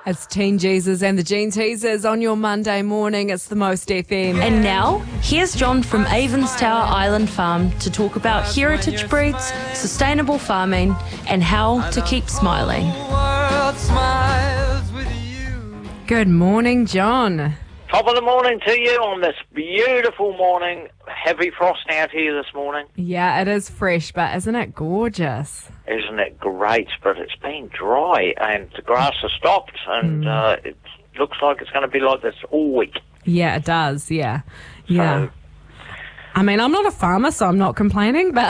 It's Teen Jesus and the Gene Teasers on your Monday morning. It's the Most FM. And now, here's John from Avon's Tower Island Farm to talk about heritage breeds, sustainable farming, and how to keep smiling. Good morning, John. Top of the morning to you on this beautiful morning. Heavy frost out here this morning. Yeah, it is fresh, but isn't it gorgeous? Isn't it great? But it's been dry and the grass has stopped and it looks like it's going to be like this all week. Yeah, it does, yeah. Yeah. I mean, I'm not a farmer, so I'm not complaining, but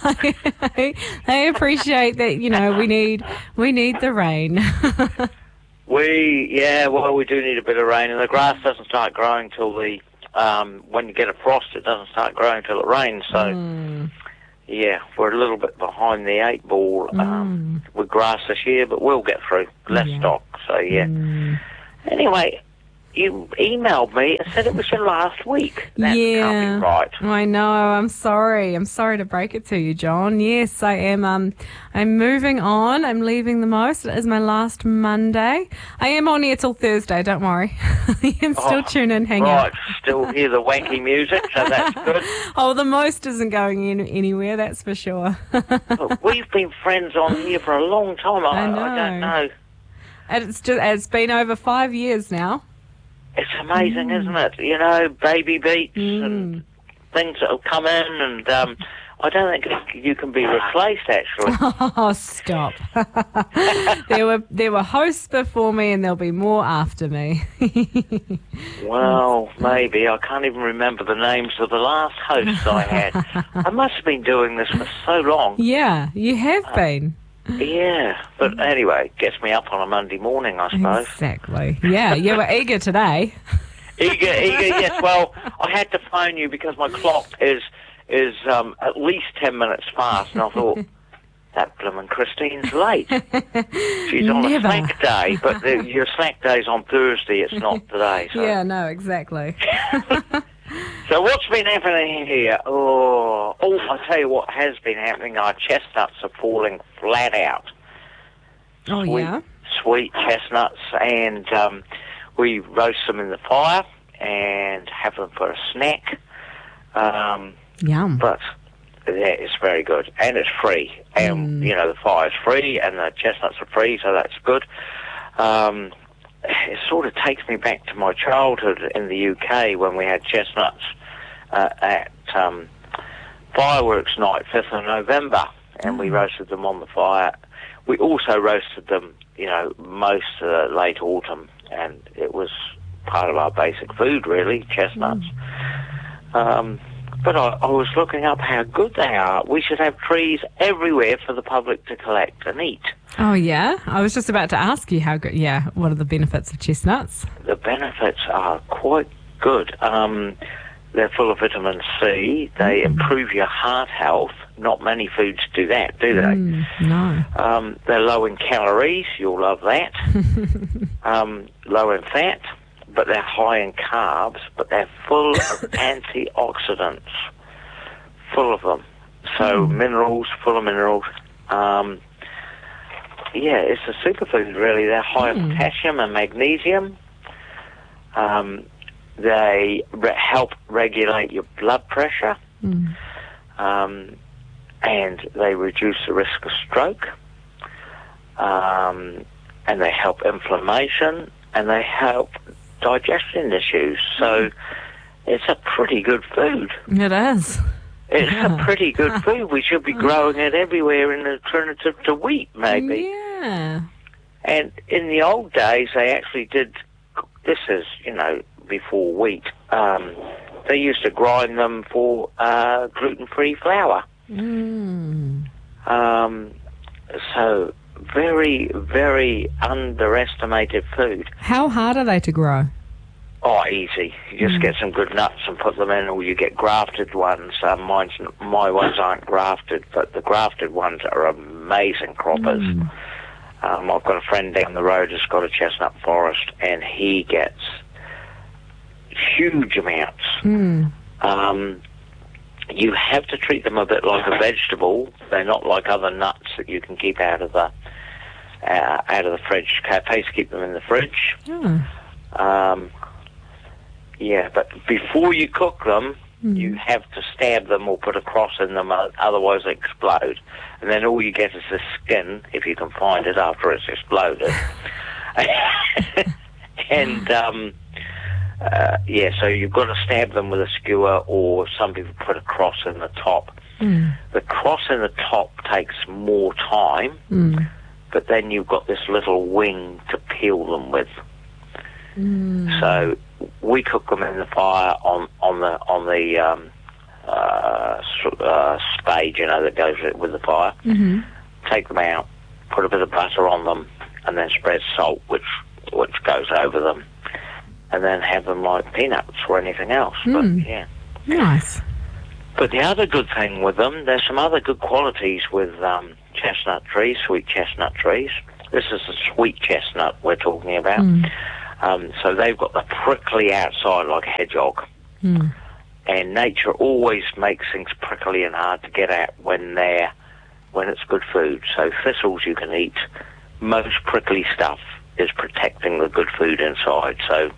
I appreciate that, you know, we need the rain. We do need a bit of rain, and the grass doesn't start growing till when you get a frost, it doesn't start growing till it rains. So, yeah, we're a little bit behind the 8 ball with grass this year, but we'll get through. Less stock, so yeah. Anyway, you emailed me and said it was your last week. That can't be right. I know. I'm sorry. I'm sorry to break it to you, John. Yes, I am. I'm moving on. I'm leaving the Most. It is my last Monday. I am on here till Thursday. Don't worry. You can still tune in, hang out. Right, still hear the wanky music, so that's good. Oh, the Most isn't going anywhere. That's for sure. Look, we've been friends on here for a long time. I don't know. It's been over 5 years now. It's amazing, isn't it? You know, baby beats and things that have come in, and I don't think you can be replaced, actually. Oh, stop. There were hosts before me, and there'll be more after me. Well, maybe. I can't even remember the names of the last hosts I had. I must have been doing this for so long. Yeah, you have been. Yeah, but anyway, it gets me up on a Monday morning, I suppose. Exactly. Yeah, you were eager today. Eager, yes. Well, I had to phone you because my clock is at least 10 minutes fast, and I thought, that bloomin' Christine's late. She's on a slack day, but your slack day's on Thursday, it's not today. So. Yeah, no, exactly. So what's been happening here? Oh, I'll tell you what has been happening. Our chestnuts are falling flat out. Sweet chestnuts, and we roast them in the fire and have them for a snack. Yum. But it's very good, and it's free. And, you know, the fire's free, and the chestnuts are free, so that's good. It sort of takes me back to my childhood in the UK when we had chestnuts at fireworks night, 5th of November, and we roasted them on the fire. We also roasted them, you know, most late autumn, and it was part of our basic food, really, chestnuts. But I was looking up how good they are. We should have trees everywhere for the public to collect and eat. Oh, yeah? I was just about to ask you how good, what are the benefits of chestnuts? The benefits are quite good. They're full of vitamin C. They improve your heart health. Not many foods do that, do they? No. They're low in calories. You'll love that. Low in fat. But they're high in carbs, but they're full of antioxidants, full of them. So full of minerals. It's a superfood, really. They're high in potassium and magnesium. They help regulate your blood pressure, and they reduce the risk of stroke, and they help inflammation, and they help digestion issues. So it's a pretty good food. It is. It's a pretty good food. We should be growing it everywhere in alternative to wheat, maybe. Yeah. And in the old days, they actually did, this is, you know, before wheat, they used to grind them for gluten-free flour. So very, very underestimated food. How hard are they to grow? Oh, easy. You just get some good nuts and put them in, or you get grafted ones. My ones aren't grafted, but the grafted ones are amazing croppers. I've got a friend down the road who's got a chestnut forest, and he gets huge amounts. You have to treat them a bit like a vegetable. They're not like other nuts that you can keep out of the out of the fridge. Cafes keep them in the fridge. Yeah, but before you cook them, you have to stab them or put a cross in them, otherwise they explode. And then all you get is the skin, if you can find it after it's exploded. And, so you've got to stab them with a skewer, or some people put a cross in the top. The cross in the top takes more time, but then you've got this little wing to peel them with. So we cook them in the fire on the spade, that goes with the fire. Take them out, put a bit of butter on them, and then spread salt, which goes over them, and then have them like peanuts or anything else. But yeah, nice. But the other good thing with them, there's some other good qualities with chestnut trees, sweet chestnut trees. This is a sweet chestnut we're talking about. So they've got the prickly outside like a hedgehog. And nature always makes things prickly and hard to get at when it's good food. So thistles you can eat. Most prickly stuff is protecting the good food inside. So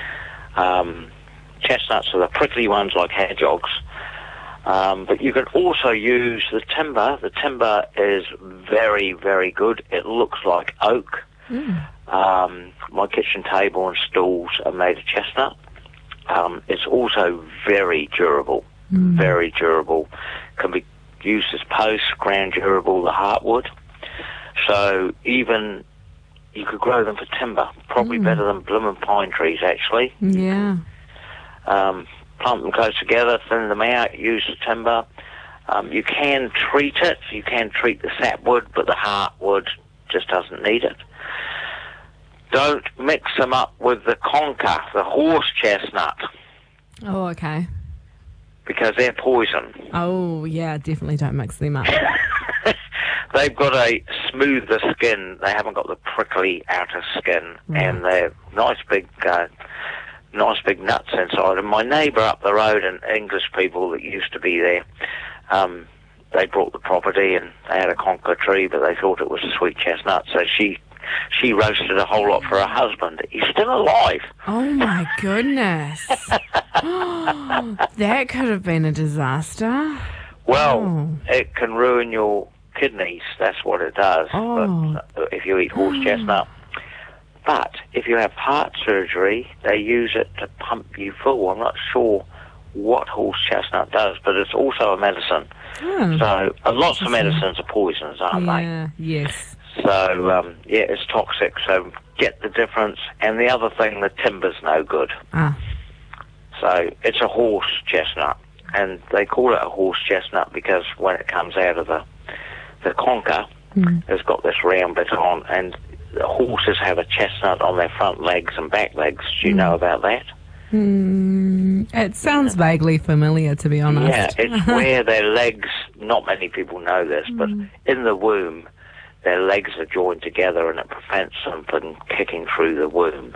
chestnuts are the prickly ones like hedgehogs. But you can also use the timber. The timber is very, very good. It looks like oak. My kitchen table and stools are made of chestnut. It's also very durable, very durable. Can be used as posts, ground durable, the heartwood. So even you could grow them for timber, probably better than blooming pine trees, actually. Yeah. Plant them close together, thin them out, use the timber. You can treat it. You can treat the sapwood, but the heartwood just doesn't need it. Don't mix them up with the conker, the horse chestnut. Oh, okay. Because they're poison. Oh, yeah, definitely don't mix them up. They've got a smoother skin. They haven't got the prickly outer skin. And they're nice big nuts inside. And my neighbour up the road, and English people that used to be there, they bought the property and they had a conker tree, but they thought it was a sweet chestnut. So she roasted a whole lot for her husband. He's still alive. Oh, my goodness. That could have been a disaster. Well, it can ruin your kidneys. That's what it does. But if you eat horse chestnut. But if you have heart surgery, they use it to pump you full. I'm not sure what horse chestnut does, but it's also a medicine. So lots of medicines are poisons, aren't they? Yes. So, it's toxic, so get the difference. And the other thing, the timber's no good. So it's a horse chestnut, and they call it a horse chestnut because when it comes out of the conker, it's got this round bit on, and the horses have a chestnut on their front legs and back legs. Do you know about that? It sounds vaguely familiar, to be honest. Yeah, it's where their legs, not many people know this, but in the womb, their legs are joined together and it prevents them from kicking through the womb.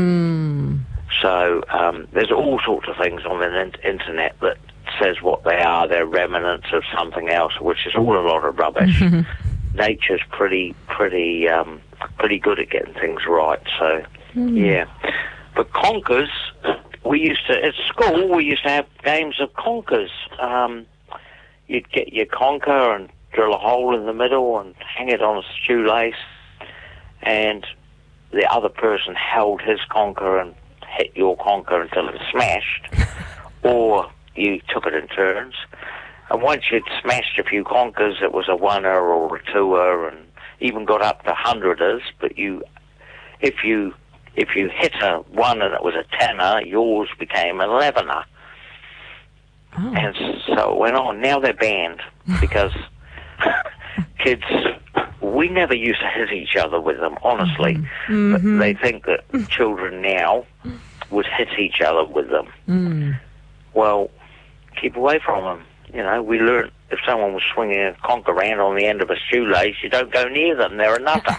So there's all sorts of things on the internet that says what they are. They're remnants of something else, which is all a lot of rubbish. Nature's pretty good at getting things right. So, yeah. But conkers, at school, we used to have games of conkers. You'd get your conker and drill a hole in the middle and hang it on a shoelace, and the other person held his conker and hit your conker until it smashed, or you took it in turns. And once you'd smashed a few conkers, it was a oneer or a twoer, and even got up to hundreders. But if you hit a one and it was a tenner, yours became an 11er. And so it went on. Now they're banned because kids, we never used to hit each other with them, honestly. But they think that children now would hit each other with them. Well, keep away from them. We learned if someone was swinging a conker around on the end of a shoelace, you don't go near them. They're a nutter.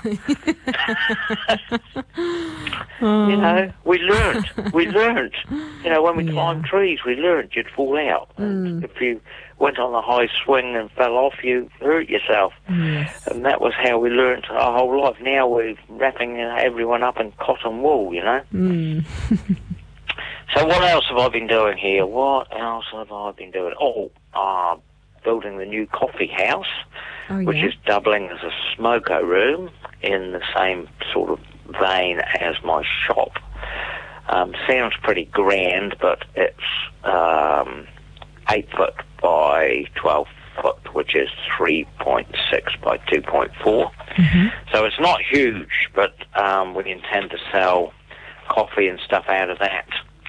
We learned. When we climbed trees, we learned you'd fall out. If you went on a high swing and fell off, you hurt yourself. Yes. And that was how we learnt our whole life. Now we're wrapping everyone up in cotton wool, you know. Mm. So what else have I been doing here? What else have I been doing? Building the new coffee house, which is doubling as a smoko room in the same sort of vein as my shop. Sounds pretty grand, but it's 8 foot by 12 foot, which is 3.6 by 2.4. Mm-hmm. So it's not huge, but we intend to sell coffee and stuff out of that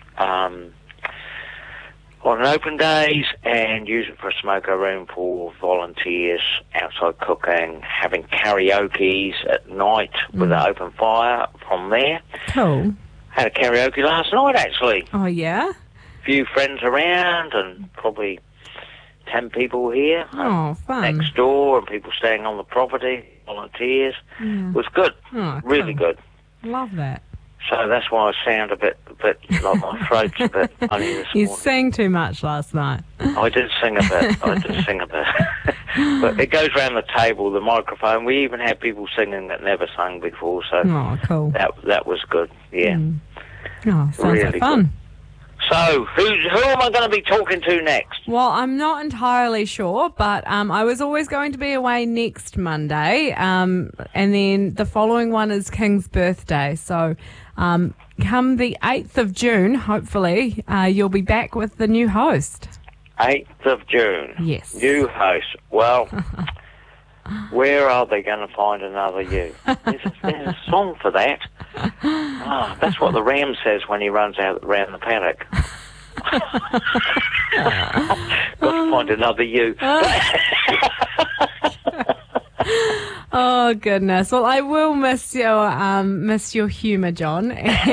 on open days and use it for a smoko room for volunteers, outside cooking, having karaoke's at night with an open fire from there. Cool. Had a karaoke last night, actually. Oh, yeah? A few friends around and probably 10 people here. Oh, fun. Next door and people staying on the property, volunteers. Yeah. It was good. Oh, really cool. good. Love that. So that's why I sound a bit like my throat's a bit funny this You morning. sang too much last night. I did sing a bit. But it goes around the table, the microphone. We even had people singing that never sung before, so Oh, cool. that was good. Yeah. Oh, sounds Really like fun. good. So who am I going to be talking to next? Well, I'm not entirely sure, but I was always going to be away next Monday, and then the following one is King's birthday. So come the 8th of June, hopefully, you'll be back with the new host. 8th of June. Yes. New host. Well, where are they going to find another you? There's a song for that. That's what the ram says when he runs out around the paddock. Got to find another you. Oh goodness! Well, I will miss your humour, John.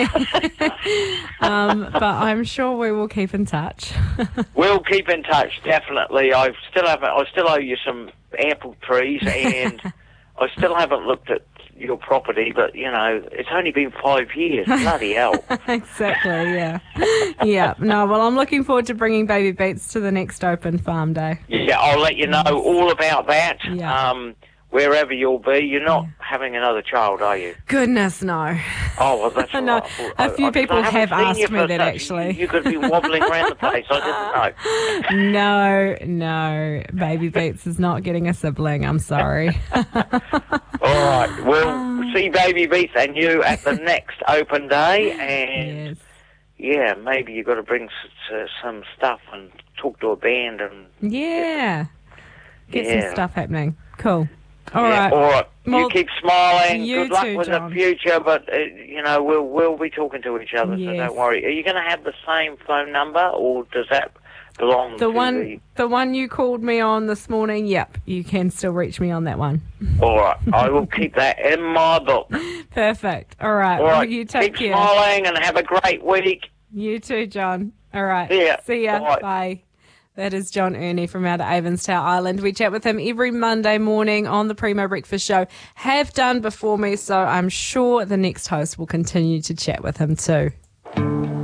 But I'm sure we will keep in touch. We'll keep in touch, definitely. I still owe you some apple trees, and I still haven't looked at your property. But you know, it's only been 5 years. Bloody hell! Exactly. Yeah. Yeah. No. Well, I'm looking forward to bringing Baby Beats to the next open farm day. Yeah, I'll let you know all about that. Yeah. Wherever you'll be, you're not having another child, are you? Goodness, no. Oh, well, that's all No, right. a few people I haven't have seen asked you me for that, such- actually. You could be wobbling around the place. I didn't know. No. Baby Beats is not getting a sibling. I'm sorry. All right, we'll see Baby Beats and you at the next open day, and Yes. maybe you've got to bring some stuff and talk to a band and Yeah. Get some stuff happening. Cool. All right. All right. Well, you keep smiling. you Good luck too, with John. the future, but we'll be talking to each other, so Yes. don't worry. Are you going to have the same phone number, or does that belong The to one you called me on this morning, yep, you can still reach me on that one. All right, I will keep that in my book. Perfect. All right. All Well, right, you take keep care. smiling and have a great week. You too, John. All right. See ya. See ya. Bye. Bye. That is John Ernie from out of Avonstown Island. We chat with him every Monday morning on the Primo Breakfast Show. Have done before me, so I'm sure the next host will continue to chat with him too.